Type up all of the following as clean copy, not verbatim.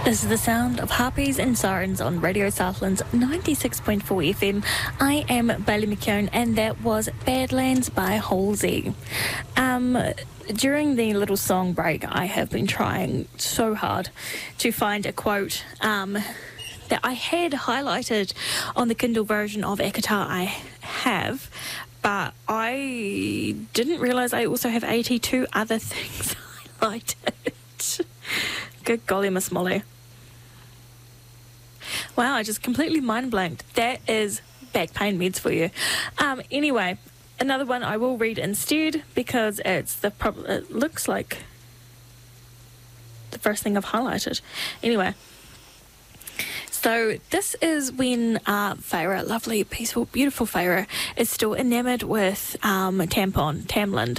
This is the sound of harpies and sirens on Radio Southland's 96.4 FM. I am Bailey McKeown, and that was Badlands by Halsey. During the little song break, I have been trying so hard to find a quote that I had highlighted on the Kindle version of Ekata I have, but I didn't realise I also have 82 other things highlighted. Good golly, Miss Molly. Wow, I just completely mind blanked. That is back pain meds for you. Anyway, another one I will read instead because it looks like the first thing I've highlighted. Anyway, so this is when Farah, lovely, peaceful, beautiful Farah, is still enamoured with Tamlin.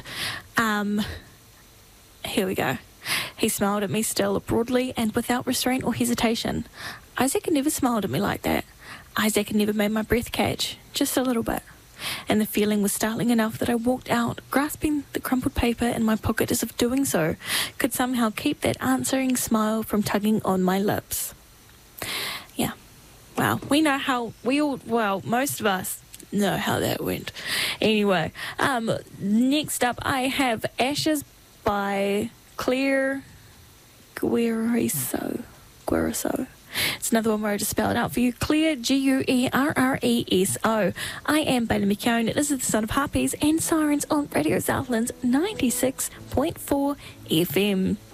Here we go. He smiled at me still, broadly and without restraint or hesitation. Isaac had never smiled at me like that. Isaac had never made my breath catch, just a little bit. And the feeling was startling enough that I walked out, grasping the crumpled paper in my pocket as if doing so could somehow keep that answering smile from tugging on my lips. Yeah. Wow. We know how, most of us know how that went. Anyway, next up I have Ashes by Claire Guerreso. It's another one where I just spell it out for you. Claire, Guerreso. I am Bailey McKeown. This is the sound of harpies and sirens on Radio Southland's 96.4 FM.